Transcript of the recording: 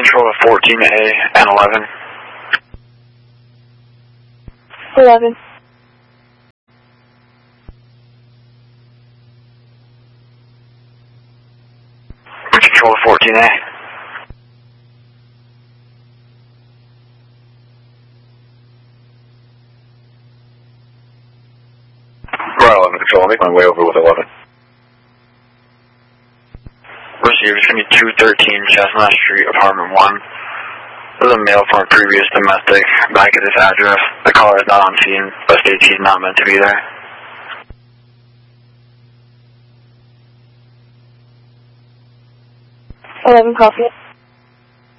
control of 14A and 11. 11. Control of 14A. Ground 11 control, I'll make my way over with 11. Receiver, it's going to be 213 Chestnut Street, apartment 1. There's a mail from a previous domestic back at this address. The caller is not on scene, but states he's not meant to be there. 11, copy it.